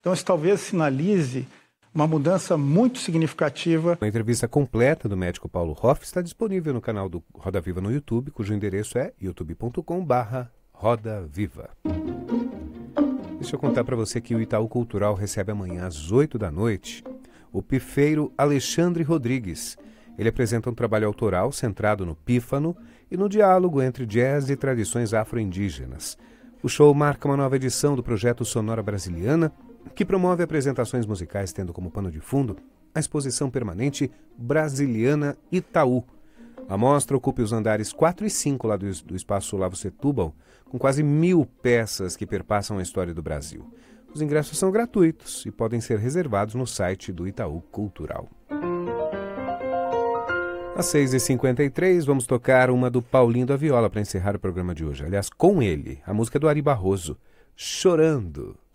Então, isso talvez sinalize uma mudança muito significativa. A entrevista completa do médico Paulo Hoff está disponível no canal do Roda Viva no YouTube, cujo endereço é youtube.com/rodaviva. Deixa eu contar para você que o Itaú Cultural recebe amanhã às 8 da noite o pifeiro Alexandre Rodrigues. Ele apresenta um trabalho autoral centrado no pífano e no diálogo entre jazz e tradições afro-indígenas. O show marca uma nova edição do projeto Sonora Brasiliana, que promove apresentações musicais tendo como pano de fundo a exposição permanente Brasiliana Itaú. A mostra ocupa os andares 4 e 5 lá do Espaço Olavo Setúbal, com quase 1.000 peças que perpassam a história do Brasil. Os ingressos são gratuitos e podem ser reservados no site do Itaú Cultural. Às 6h53, vamos tocar uma do Paulinho da Viola para encerrar o programa de hoje. Aliás, com ele, a música do Ari Barroso, Chorando.